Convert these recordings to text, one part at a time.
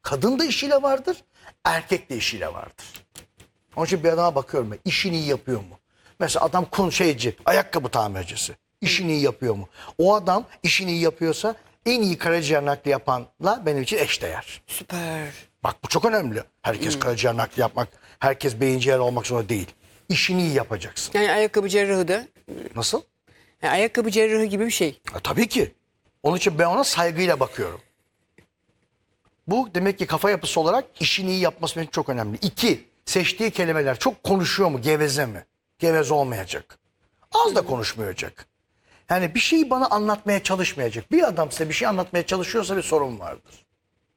Kadın da işiyle vardır, erkek de işiyle vardır. Onun için bir adama bakıyorum ben, işini iyi yapıyor mu? Mesela adam ayakkabı tamircisi. İşini iyi yapıyor mu? O adam işini iyi yapıyorsa en iyi karaciğer nakli yapanla benim için eşdeğer. Süper. Bak bu çok önemli. Herkes karaciğer nakli yapmak, herkes beyin ciğer olmak zorunda değil. İşini iyi yapacaksın. Yani ayakkabı cerrahı da, Nasıl? yani ayakkabı cerrahı gibi bir şey. Tabii ki. Onun için ben ona saygıyla bakıyorum. Bu demek ki kafa yapısı olarak işini iyi yapması benim çok önemli. 2, seçtiği kelimeler çok konuşuyor mu, geveze mi? Geveze olmayacak. Az da konuşmayacak. Yani bir şeyi bana anlatmaya çalışmayacak. Bir adam size bir şey anlatmaya çalışıyorsa bir sorun vardır.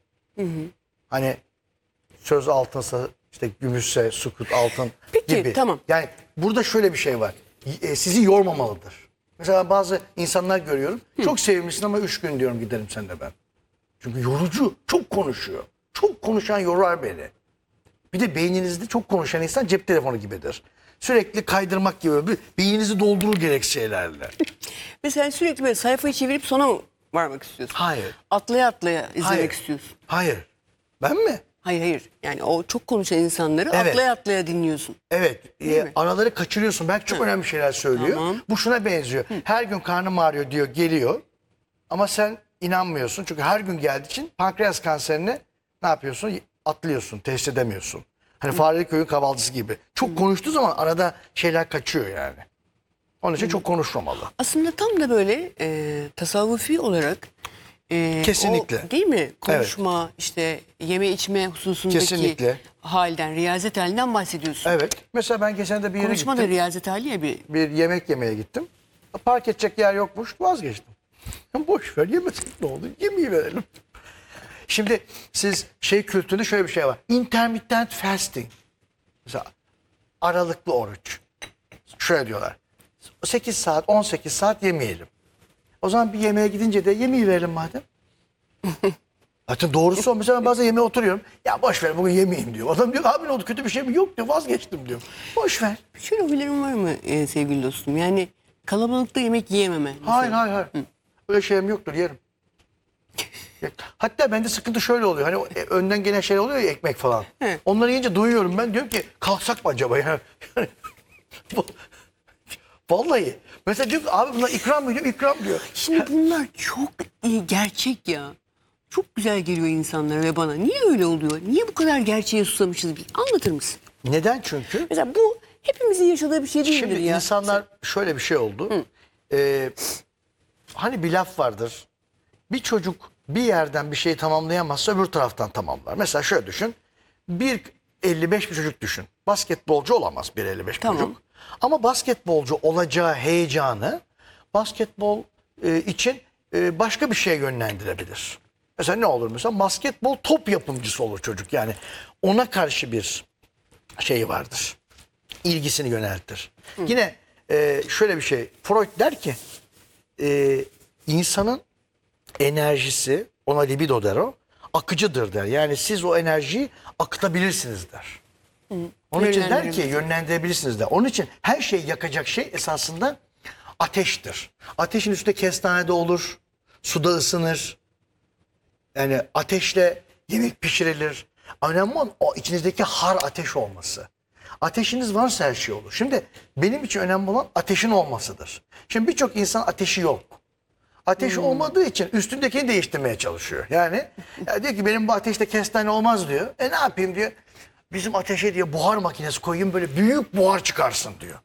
Hani söz altınsa, işte gümüşse sükut altın Peki, gibi. tamam. Yani burada şöyle bir şey var. Sizi yormamalıdır. Mesela bazı insanlar görüyorum. Çok sevimlisin ama 3 gün diyorum giderim seninle ben. Çünkü yorucu. Çok konuşuyor. Çok konuşan yorar beni. Bir de beyninizde çok konuşan insan cep telefonu gibidir. Sürekli kaydırmak gibi. Beyninizi doldurur gereksiz şeylerle. Mesela sürekli böyle sayfayı çevirip sona mı varmak istiyorsun? Hayır. Atlaya atlaya izlemek Hayır. istiyorsun. Hayır. Ben mi? Hayır hayır. Yani o çok konuşan insanları Evet. atlaya atlaya dinliyorsun. Evet. mi? Araları kaçırıyorsun. Belki çok önemli şeyler söylüyor. Tamam. Bu şuna benziyor. Her gün karnım ağrıyor diyor, geliyor. Ama sen inanmıyorsun. Çünkü her gün geldiği için pankreas kanserini ne yapıyorsun? Atlıyorsun, teşhis edemiyorsun. Hani Fareli Köy'ün kahvaltısı gibi. Çok konuştuğu zaman arada şeyler kaçıyor yani. Onun için çok konuşmamalı. Aslında tam da böyle tasavvufi olarak Kesinlikle. o, değil mi? Konuşma, işte yeme içme hususundaki Kesinlikle. halden, riyazet halinden bahsediyorsun. Evet. Mesela ben geçen de bir yere Konuşma da gittim. riyazet hali ya bir. Bir yemek yemeye gittim. Park edecek yer yokmuş. Vazgeçtim. Boş ver, yemesek ne olur? Yemeği verelim. Şimdi siz kültüründe şöyle bir şey var. Intermittent fasting. Mesela aralıklı oruç. Şöyle diyorlar. 8 saat, 18 saat yemeyelim. O zaman bir yemeğe gidince de yemeği verelim madem. Zaten doğrusu o. Mesela ben bazen yemeğe oturuyorum. Ya boş ver bugün yemeyeyim diyor. Adam diyor abi ne oldu, kötü bir şey mi? Yok diyor, vazgeçtim diyor. Boş ver. Şöyle huyların var mı sevgili dostum? Yani kalabalıkta yemek yiyememe. Hayır hayır hayır. Öyle şeyim yoktur, yerim. Hatta bende sıkıntı şöyle oluyor. Hani önden gelen şey oluyor ya, ekmek falan. He. Onları yiyince duyuyorum, ben diyorum ki kalksak mı acaba ya? Yani, vallahi. Mesela diyor ki abi bunlar ikram mı diyor? İkram diyor. Şimdi bunlar çok gerçek ya. Çok güzel geliyor insanlara ve bana. Niye öyle oluyor? Niye bu kadar gerçeğe susamışız biz? Anlatır mısın? Neden çünkü? Mesela bu hepimizin yaşadığı bir şey değil Şimdi midir ya? insanlar şöyle bir şey oldu. Hani bir laf vardır. Bir çocuk bir yerden bir şeyi tamamlayamazsa öbür taraftan tamamlar. Mesela şöyle düşün. 1.55 bir çocuk düşün. Basketbolcu olamaz 1.55 bir Tamam. çocuk. Ama basketbolcu olacağı heyecanı basketbol için başka bir şeye yönlendirebilir. Mesela ne olur mesela? Basketbol top yapımcısı olur çocuk. Yani ona karşı bir şey vardır. İlgisini yöneltir. Yine şöyle bir şey. Freud der ki insanın enerjisi, ona libido der o, akıcıdır der. Yani siz o enerjiyi akıtabilirsiniz der. Onun için der ki yönlendirebilirsiniz der. Onun için her şeyi yakacak şey esasında ateştir. Ateşin üstünde kestane de olur, suda ısınır. Yani ateşle yemek pişirilir. Önemli olan o içinizdeki har ateş olması. Ateşiniz varsa her şey olur. Şimdi benim için önemli olan ateşin olmasıdır. Şimdi birçok insan ateşi yok. Ateşi olmadığı için üstündekini değiştirmeye çalışıyor. Yani ya diyor ki benim bu ateşte kestane olmaz diyor. Ne yapayım diyor. Bizim ateşe diyor buhar makinesi koyayım, böyle büyük buhar çıkarsın diyor.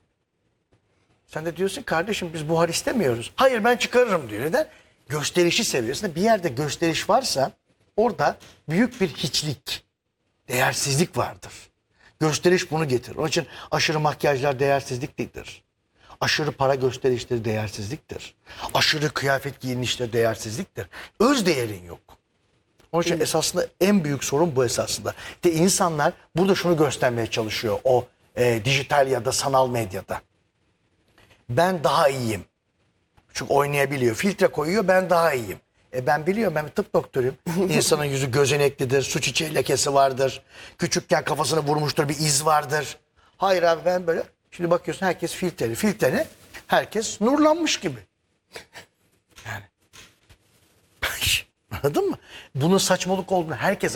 Sen de diyorsun kardeşim biz buhar istemiyoruz. Hayır ben çıkarırım diyor. Neden? Gösterişi seviyorsun. Bir yerde gösteriş varsa orada büyük bir hiçlik, değersizlik vardır. Gösteriş bunu getirir. Onun için aşırı makyajlar değersizliktir. Aşırı para gösterişleri değersizliktir. Aşırı kıyafet giyinişleri değersizliktir. Öz değerin yok. Onun için esasında en büyük sorun bu esasında. De insanlar burada şunu göstermeye çalışıyor o dijital ya da sanal medyada. Ben daha iyiyim. Çünkü oynayabiliyor. Filtre koyuyor, ben daha iyiyim. Ben biliyorum, ben bir tıp doktoruyum. İnsanın yüzü gözeneklidir, su çiçeği lekesi vardır. Küçükken kafasını vurmuştur, bir iz vardır. Hayır abi ben böyle, şimdi bakıyorsun herkes filtreli. Filtre herkes nurlanmış gibi. Yani. Anladın mı? Bunun saçmalık olduğunu herkes